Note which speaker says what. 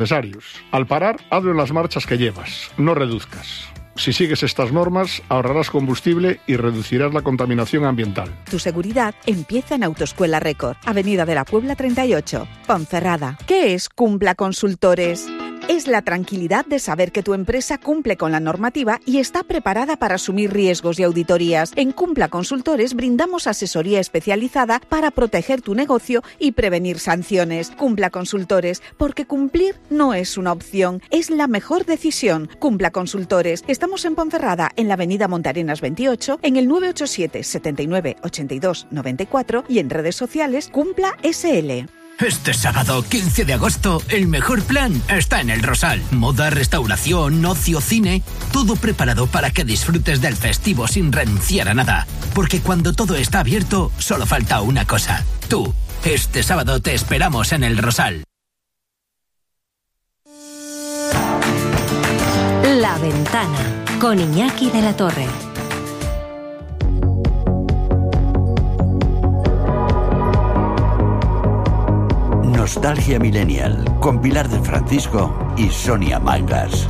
Speaker 1: innecesarios. Al parar, hazlo en las marchas que llevas, no reduzcas. Si sigues estas normas, ahorrarás combustible y reducirás la contaminación ambiental.
Speaker 2: Tu seguridad empieza en Autoescuela Record, Avenida de la Puebla 38, Ponferrada. ¿Qué es Cumpla Consultores? Es la tranquilidad de saber que tu empresa cumple con la normativa y está preparada para asumir riesgos y auditorías. En Cumpla Consultores brindamos asesoría especializada para proteger tu negocio y prevenir sanciones. Cumpla Consultores, porque cumplir no es una opción, es la mejor decisión. Cumpla Consultores. Estamos en Ponferrada, en la avenida Montarenas 28, en el 987 79 82 94 y en redes sociales Cumpla SL.
Speaker 3: Este sábado 15 de agosto, el mejor plan está en el Rosal. Moda, restauración, ocio, cine, todo preparado para que disfrutes del festivo sin renunciar a nada. Porque cuando todo está abierto, solo falta una cosa. Tú. Este sábado te esperamos en el Rosal.
Speaker 4: La Ventana, con Iñaki de la Torre.
Speaker 5: Nostalgia Millennial, con Pilar del Francisco y Sonia Mangas.